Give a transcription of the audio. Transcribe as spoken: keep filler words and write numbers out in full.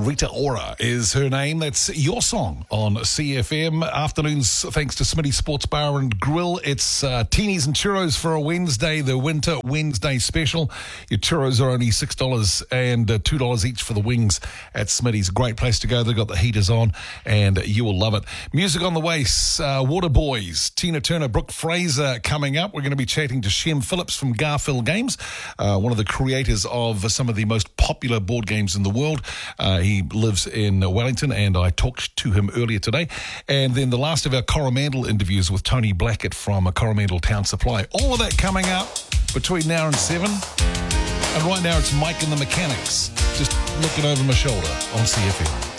Rita Ora is her name. That's your song on C F M. Afternoons, thanks to Smitty Sports Bar and Grill. It's uh, teenies and churros for a Wednesday, the Winter Wednesday special. Your churros are only six dollars and uh, two dollars each for the wings at Smitty's. Great place to go. They've got the heaters on and you will love it. Music on the way, uh, Water Boys, Tina Turner, Brooke Fraser coming up. We're going to be chatting to Shem Phillips from Garfield Games, uh, one of the creators of some of the most popular board games in the world. Uh, he lives in Wellington, and I talked to him earlier today. And then the last of our Coromandel interviews with Tony Blackett from Coromandel Town Supply. All of that coming up between now and seven. And right now it's Mike and the Mechanics, just looking over my shoulder on C F M.